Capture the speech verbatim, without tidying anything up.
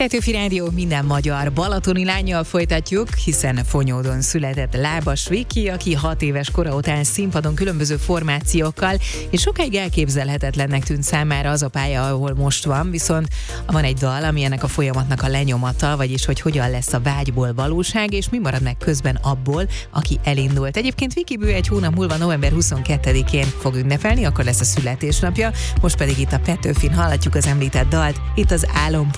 Petőfi Rádió, minden magyar balatoni lánnyal folytatjuk, hiszen Fonyódon született Lábas Viki, aki hat éves kora után színpadon különböző formációkkal, és sokáig elképzelhetetlennek tűnt számára az a pálya, ahol most van, viszont van egy dal, ami ennek a folyamatnak a lenyomata, vagyis hogy hogyan lesz a vágyból valóság, és mi marad meg közben abból, aki elindult. Egyébként Viki bő egy hónap múlva november huszonkettedikén fog ünnepelni, akkor lesz a születésnapja, most pedig itt a Petőfin hallatjuk az említett dalt, itt az Álom